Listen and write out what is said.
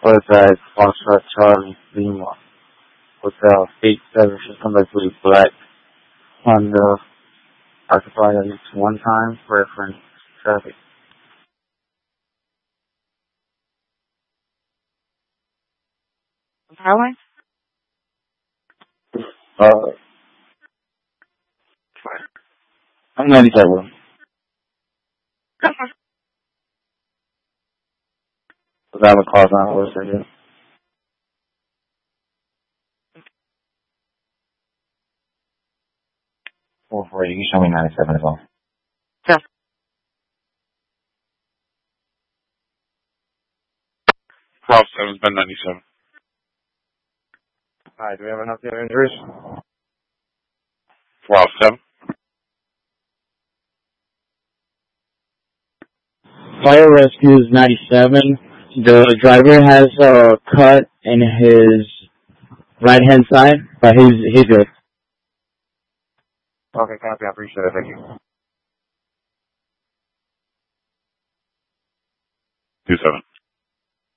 Was that Foxtrot Charlie Lima Hotel 8763 Black Honda occupied at least one time, reference traffic. Highway? I'm 97. Was that the call on what I did? 440, you can show me 97 as well. Yeah. 12-7's been 97. Alright, do we have enough other injuries? 12-7. Fire Rescues 97. The driver has a cut in his right-hand side, but he's good. Okay, copy. I appreciate it. Thank you. 2-7.